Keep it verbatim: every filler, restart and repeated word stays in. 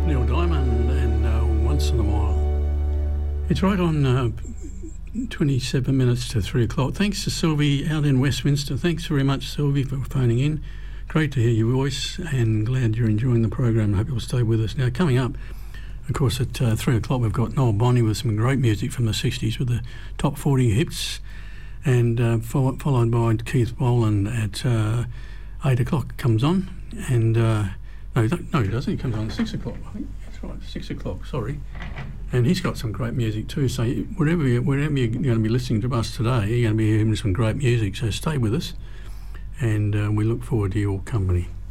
Neil Diamond and uh, Once in a While. It's right on uh, twenty-seven minutes to three o'clock. Thanks to Sylvie out in Westminster. Thanks very much, Sylvie, for phoning in. Great to hear your voice and glad you're enjoying the program. I hope you'll stay with us. Now, coming up, of course, at uh, three o'clock, we've got Noel Bonnie with some great music from the sixties with the top forty hits, and uh, follow, followed by Keith Boland at uh, eight o'clock comes on. And uh, no, no, he doesn't. He comes on at six o'clock. I think that's right, six o'clock. Sorry. And he's got some great music too. So wherever you, wherever you're going to be listening to us today, you're going to be hearing some great music. So stay with us, and uh, we look forward to your company.